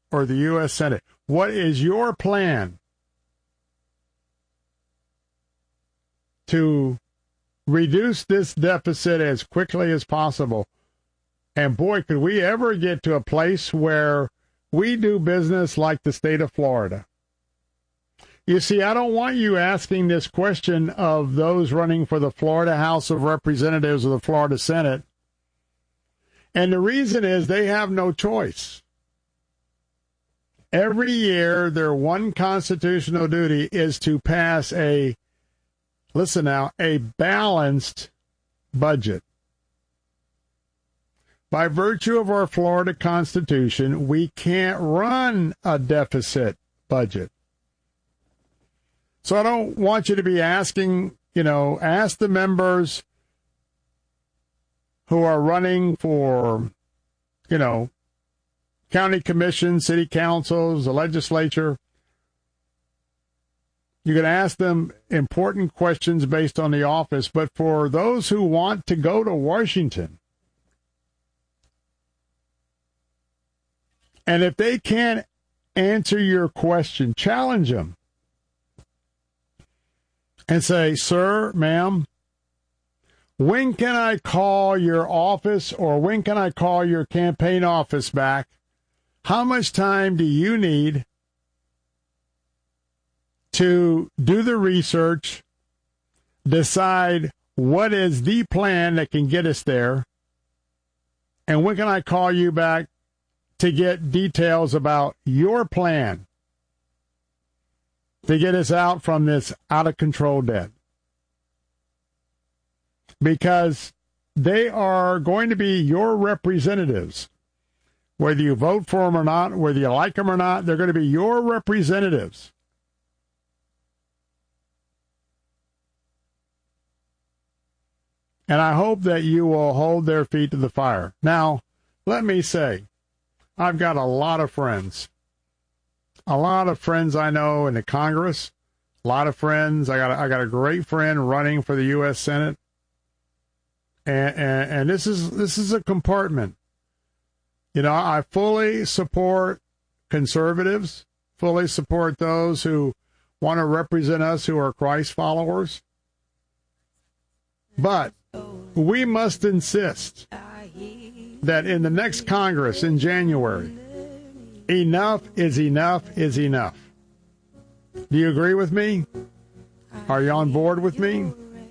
or the U.S. Senate. What is your plan to reduce this deficit as quickly as possible? And boy, could we ever get to a place where we do business like the state of Florida. You see, I don't want you asking this question of those running for the Florida House of Representatives or the Florida Senate. And the reason is they have no choice. Every year, their one constitutional duty is to pass a balanced budget. By virtue of our Florida Constitution, we can't run a deficit budget. So I don't want you to be asking, ask the members who are running for, county commissions, city councils, the legislature. You can ask them important questions based on the office, but for those who want to go to Washington, and if they can't answer your question, challenge them and say, sir, ma'am, when can I call your office or when can I call your campaign office back? How much time do you need to do the research, decide what is the plan that can get us there, and when can I call you back to get details about your plan to get us out from this out-of-control debt? Because they are going to be your representatives. Whether you vote for them or not, whether you like them or not, they're going to be your representatives. And I hope that you will hold their feet to the fire. Now, let me say, I've got a lot of friends. A lot of friends I know in the Congress. A lot of friends. I got a great friend running for the U.S. Senate. And this is a compartment. I fully support conservatives, fully support those who want to represent us who are Christ followers. But we must insist that in the next Congress in January, enough is enough is enough. Do you agree with me? Are you on board with me?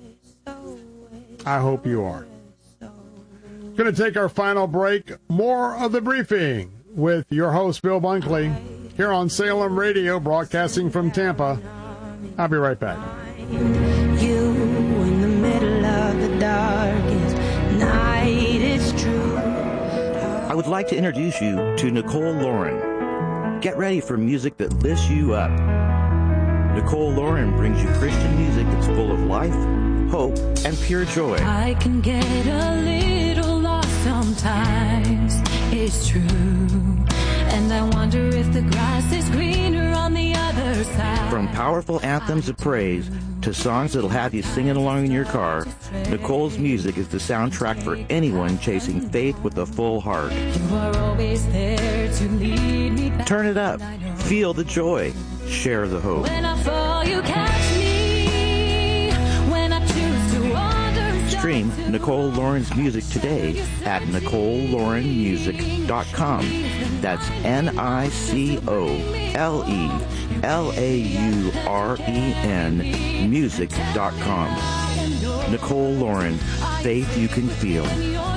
I hope you are. Going to take our final break. More of the briefing with your host, Bill Bunkley, here on Salem Radio, broadcasting from Tampa. I'll be right back. You in the middle of the darkest night, it's true. I would like to introduce you to Nicole Lauren. Get ready for music that lifts you up. Nicole Lauren brings you Christian music that's full of life, hope, and pure joy. I can get a little lost sometimes, it's true. And I wonder if the grass is greener on the other side. From powerful anthems of praise to songs that'll have you singing along in your car, Nicole's music is the soundtrack for anyone chasing faith with a full heart. You are always there to lead me back. Turn it up. Feel the joy. Share the hope. When I fall, you catch me. When I choose to wander. Stream Nicole Lauren's music today at NicoleLaurenMusic.com. That's NicoleLauren music.com. Nicole Lauren, faith you can feel.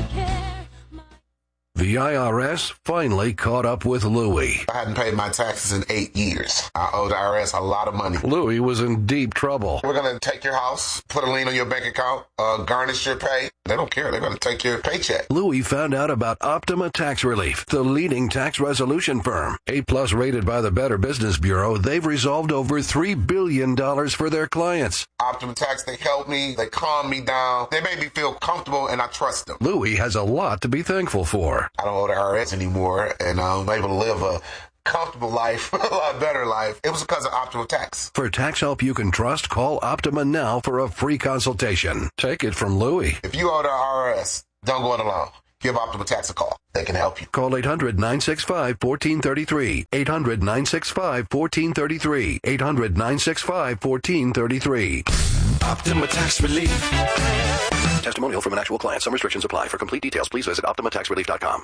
The IRS finally caught up with Louie. I hadn't paid my taxes in 8 years. I owe the IRS a lot of money. Louie was in deep trouble. We're going to take your house, put a lien on your bank account, garnish your pay. They don't care. They're going to take your paycheck. Louie found out about Optima Tax Relief, the leading tax resolution firm. A+ rated by the Better Business Bureau, they've resolved over $3 billion for their clients. Optima Tax, they help me. They calm me down. They make me feel comfortable, and I trust them. Louie has a lot to be thankful for. I don't owe the IRS anymore, and I'm able to live a comfortable life, a lot better life. It was because of Optima Tax. For tax help you can trust, call Optima now for a free consultation. Take it from Louie. If you owe the IRS, don't go it alone. give Optima Tax a call. They can help you. Call 800-965-1433. 800-965-1433. 800-965-1433. Optima Tax Relief. Testimonial from an actual client. Some restrictions apply. For complete details, please visit OptimaTaxRelief.com.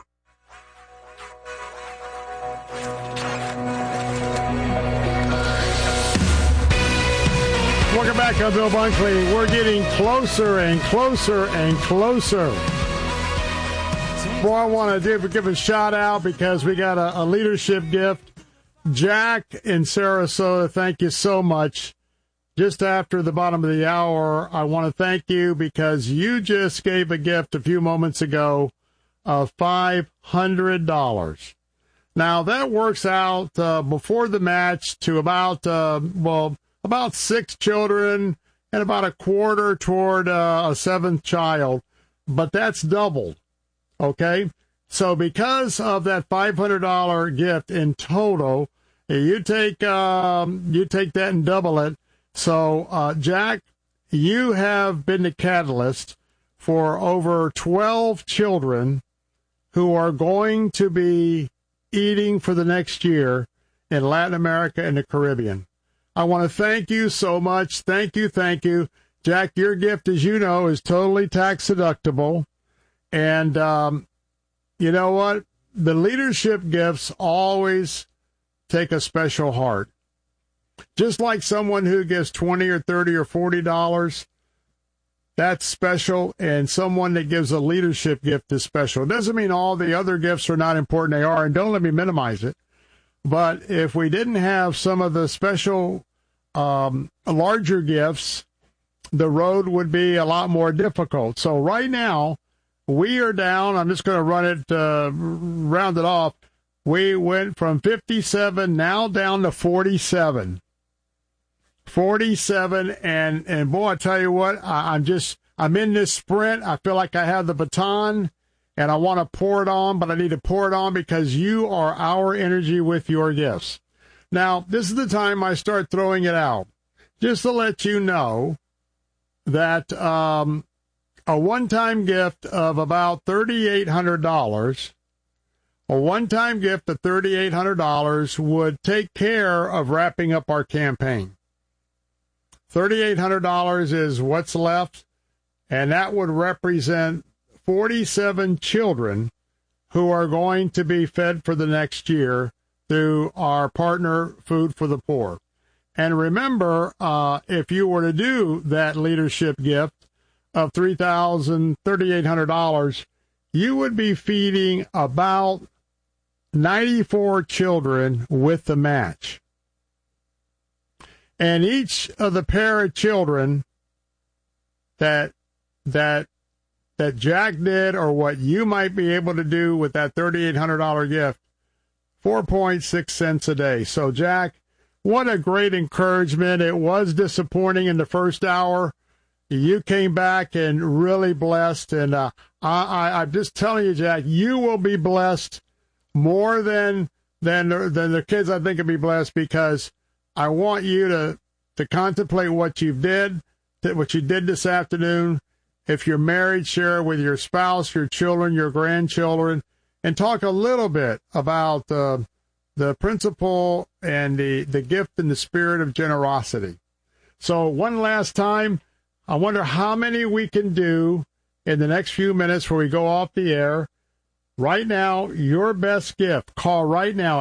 Welcome back. I'm Bill Bunkley. We're getting closer and closer and closer. Boy, I want to give a shout out because we got a leadership gift. Jack in Sarasota, thank you so much. Just after the bottom of the hour, I want to thank you because you just gave a gift a few moments ago of $500. Now, that works out before the match to about 6 children and about a quarter toward a 7th child, but that's doubled. Okay, so because of that $500 gift in total, you take that and double it. So, Jack, you have been the catalyst for over 12 children who are going to be eating for the next year in Latin America and the Caribbean. I want to thank you so much. Thank you. Jack, your gift, as you know, is totally tax deductible. And you know what? The leadership gifts always take a special heart. Just like someone who gives $20 or $30 or $40, that's special. And someone that gives a leadership gift is special. It doesn't mean all the other gifts are not important. They are. And don't let me minimize it. But if we didn't have some of the special larger gifts, the road would be a lot more difficult. So right now, we are down. I'm just going to round it off. We went from 57 now down to 47. 47, and boy, I tell you what, I'm in this sprint. I feel like I have the baton, and I want to pour it on, but I need to pour it on because you are our energy with your gifts. Now, this is the time I start throwing it out, just to let you know that a one-time gift of about $3,800, a one-time gift of $3,800 would take care of wrapping up our campaign. $3,800 is what's left, and that would represent 47 children who are going to be fed for the next year through our partner, Food for the Poor. And remember, if you were to do that leadership gift of $3,800, you would be feeding about 94 children with the match. And each of the pair of children that Jack did, or what you might be able to do with that $3,800 gift, 4.6 cents a day. So, Jack, what a great encouragement. It was disappointing in the first hour. You came back and really blessed. And I'm just telling you, Jack, you will be blessed more than the kids I think will be blessed, because I want you to contemplate what you did this afternoon. If you're married, share it with your spouse, your children, your grandchildren, and talk a little bit about the principle and the gift and the spirit of generosity. So one last time, I wonder how many we can do in the next few minutes before we go off the air. Right now, your best gift. Call right now,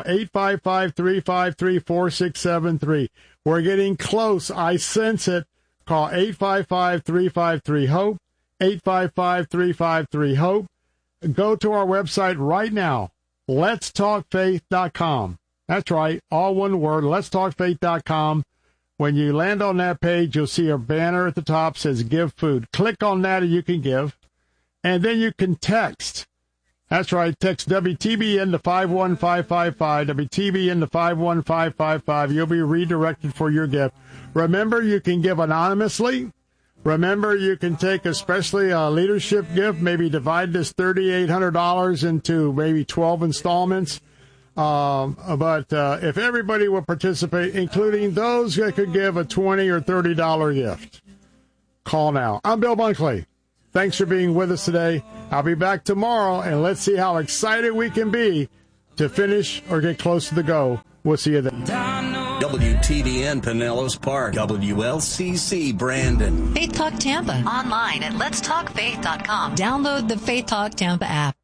855-353-4673. We're getting close. I sense it. Call 855-353-HOPE, 855-353-HOPE. Go to our website right now, letstalkfaith.com. That's right, all one word, letstalkfaith.com. When you land on that page, you'll see a banner at the top that says Give Food. Click on that and you can give. And then you can text. That's right, text WTBN to 51555, WTBN to 51555. You'll be redirected for your gift. Remember, you can give anonymously. Remember, you can take especially a leadership gift, maybe divide this $3,800 into maybe 12 installments. But if everybody will participate, including those that could give a $20 or $30 gift, call now. I'm Bill Bunkley. Thanks for being with us today. I'll be back tomorrow, and let's see how excited we can be to finish or get close to the goal. We'll see you then. WTBN Pinellas Park, WLCC Brandon. Faith Talk Tampa. Online at letstalkfaith.com. Download the Faith Talk Tampa app.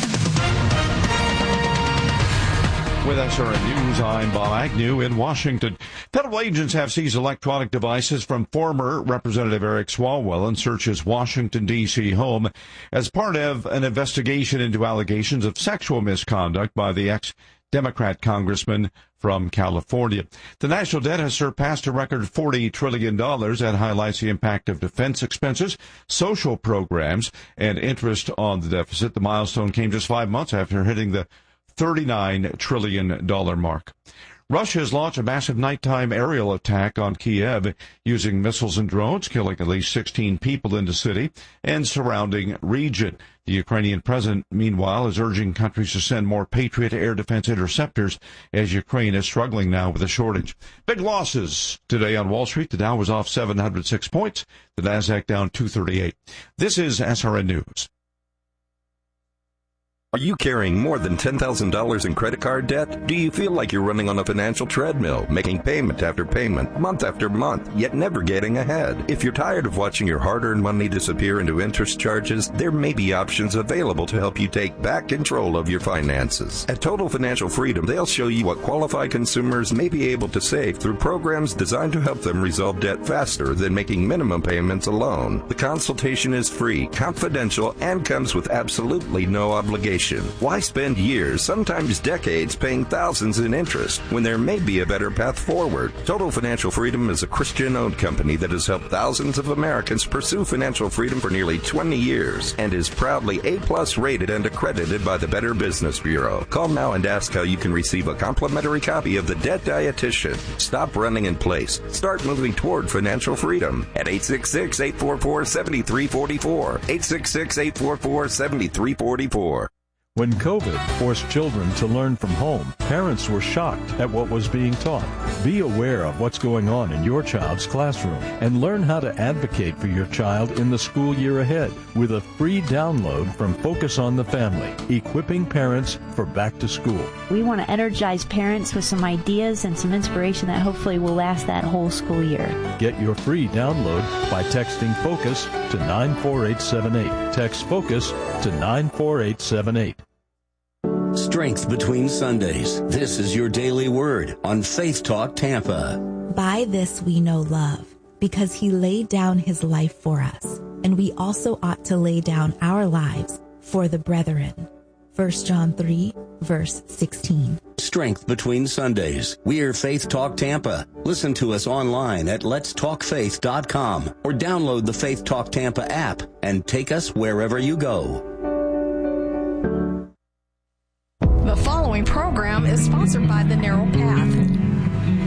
With SRN News, I'm Bob Agnew in Washington. Federal agents have seized electronic devices from former Representative Eric Swalwell in search's Washington, D.C. home as part of an investigation into allegations of sexual misconduct by the ex-Democrat congressman from California. The national debt has surpassed a record $40 trillion. That highlights the impact of defense expenses, social programs, and interest on the deficit. The milestone came just 5 months after hitting the $39 trillion mark. Russia has launched a massive nighttime aerial attack on Kiev using missiles and drones, killing at least 16 people in the city and surrounding region. The Ukrainian president, meanwhile, is urging countries to send more Patriot air defense interceptors as Ukraine is struggling now with a shortage. Big losses today on Wall Street. The Dow was off 706 points. The Nasdaq down 238. This is SRN News. Are you carrying more than $10,000 in credit card debt? Do you feel like you're running on a financial treadmill, making payment after payment, month after month, yet never getting ahead? If you're tired of watching your hard-earned money disappear into interest charges, there may be options available to help you take back control of your finances. At Total Financial Freedom, they'll show you what qualified consumers may be able to save through programs designed to help them resolve debt faster than making minimum payments alone. The consultation is free, confidential, and comes with absolutely no obligation. Why spend years, sometimes decades, paying thousands in interest when there may be a better path forward? Total Financial Freedom is a Christian-owned company that has helped thousands of Americans pursue financial freedom for nearly 20 years and is proudly A+ rated and accredited by the Better Business Bureau. Call now and ask how you can receive a complimentary copy of The Debt Dietitian. Stop running in place. Start moving toward financial freedom at 866-844-7344. 866-844-7344. When COVID forced children to learn from home, parents were shocked at what was being taught. Be aware of what's going on in your child's classroom and learn how to advocate for your child in the school year ahead with a free download from Focus on the Family, equipping parents for back to school. We want to energize parents with some ideas and some inspiration that hopefully will last that whole school year. Get your free download by texting FOCUS to 94878. Text FOCUS to 94878. Strength between Sundays. This is your daily word on Faith Talk Tampa. By this we know love, because he laid down his life for us, and we also ought to lay down our lives for the brethren. 1 John 3, verse 16. Strength between Sundays. We're Faith Talk Tampa. Listen to us online at letstalkfaith.com or download the Faith Talk Tampa app and take us wherever you go. The following program is sponsored by The Narrow Path.